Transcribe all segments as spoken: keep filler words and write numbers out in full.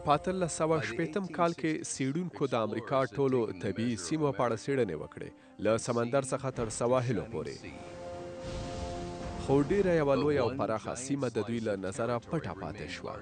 په اتلس سوه شپېتم کال کې څېړونکو د امریکا ټولو طبیعي سیمو په اړه څېړنې وکړې، له سمندر څخه تر سواحلو پورې. خو ډېره یوه لویه او پراخه سیمه د دوی له نظره پټه پاتې شوه،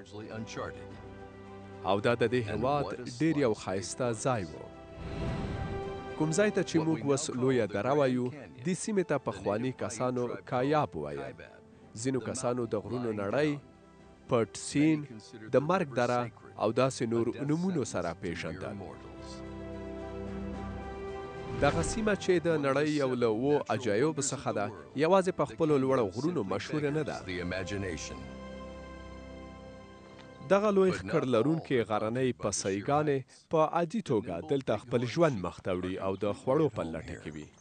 او دا د دې هېواد ډېر یو ښایسته ځای و. کوم ځای ته چې موږ اوس لویه دره وایو، دې سیمې ته پخواني کسانو کایاب ویل. ځینو کسانو د غرونو نړۍ، پټ سیند، د مرګ دره او داسې نور نومونو سره پیژندل. دغه سیمه چې د نړۍ یو له اوو عجایبو څخه ده، یوازې په خپلو لوړو غرونو مشهوره نه ده. دغه لوی ښکر لرونکې غرنۍ پسیګانې په عادي توګه دلته خپل ژوند مخ ته وړي او د خوړو په لټه کې وي.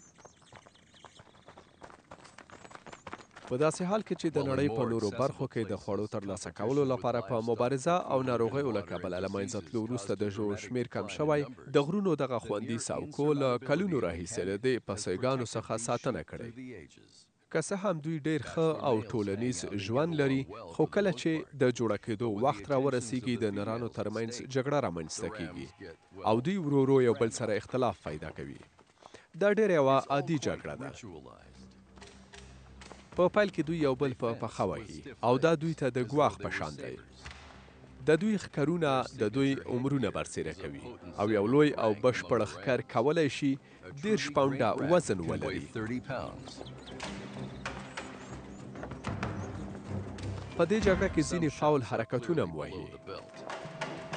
په داسې حال کې چې د نړۍ په نورو برخو کې د خوړو ترلاسه کولو لپاره په مبارزه او ناروغیو له کبله له منځه تلو وروسته د ژوو شمېر کم شوی، د غرونو دغه خوندي څوکو له کلونو راهیسې له دې پسیګانو څخه ساتنه کړې. که څه هم دوی ډېر ښه او ټولنیز ژوند لري، خو کله چې د جوړه کېدو وخت راورسیږي، د نرانو ترمنځ جګړه رامنځته کیږي او دوی ورو ورو یو بل سره اختلاف پیدا کوي. دا ډېره یوه عادي جګړه ده. په پیل کې دوی یو بل په پښه وهي او دا دوی ته د ګواښ په شان دی. د دوی ښکرونه د دوی عمرونه برسېره کوي او یو لوی او بشپړ ښکر کولی شي دېرش پاونډه وزن ولري. په دې جګړه کې ځینې فاول حرکتونه هم وهي.